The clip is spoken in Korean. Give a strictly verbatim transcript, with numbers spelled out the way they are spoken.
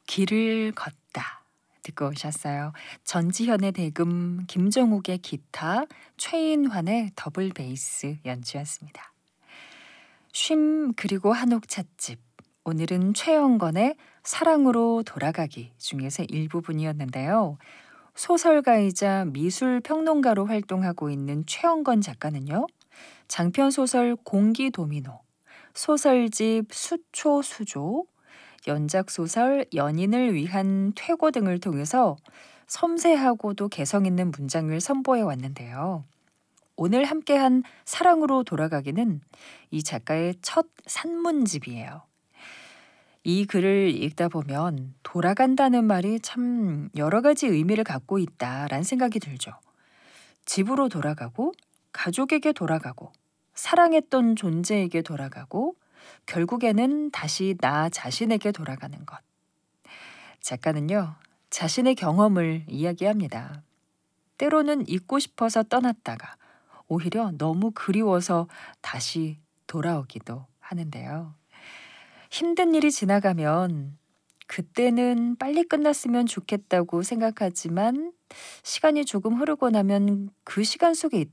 길을 걷다 듣고 오셨어요. 전지현의 대금, 김종욱의 기타, 최인환의 더블 베이스 연주였습니다. 쉼 그리고 한옥 찻집. 오늘은 최영건의 사랑으로 돌아가기 중에서 일부분이었는데요. 소설가이자 미술평론가로 활동하고 있는 최영건 작가는요. 장편소설 공기도미노, 소설집 수초수조, 연작소설 연인을 위한 퇴고 등을 통해서 섬세하고도 개성 있는 문장을 선보여 왔는데요. 오늘 함께한 사랑으로 돌아가기는 이 작가의 첫 산문집이에요. 이 글을 읽다 보면 돌아간다는 말이 참 여러 가지 의미를 갖고 있다라는 생각이 들죠. 집으로 돌아가고, 가족에게 돌아가고, 사랑했던 존재에게 돌아가고, 결국에는 다시 나 자신에게 돌아가는 것. 작가는요, 자신의 경험을 이야기합니다. 때로는 잊고 싶어서 떠났다가 오히려 너무 그리워서 다시 돌아오기도 하는데요. 힘든 일이 지나가면 그때는 빨리 끝났으면 좋겠다고 생각하지만 시간이 조금 흐르고 나면 그 시간 속에